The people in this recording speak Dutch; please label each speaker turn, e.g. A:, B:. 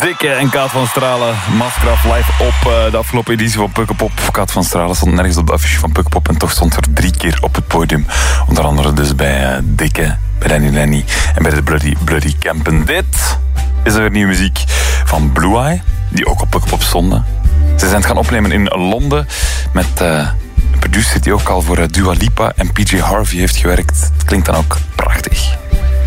A: Dikke en Kaat van Stralen. Maskraf live op de afgelopen editie van Pukkelpop. Kaat van Stralen stond nergens op de affiche van Pukkelpop en toch stond er 3 keer op het podium. Onder andere dus bij Dikke, bij Lenny en bij de Bloody Campen. Dit is er weer nieuwe muziek van Blue Eye, die ook op Pukkelpop stonden. Ze zijn het gaan opnemen in Londen met een producer die ook al voor Dua Lipa en PJ Harvey heeft gewerkt. Het klinkt dan ook prachtig.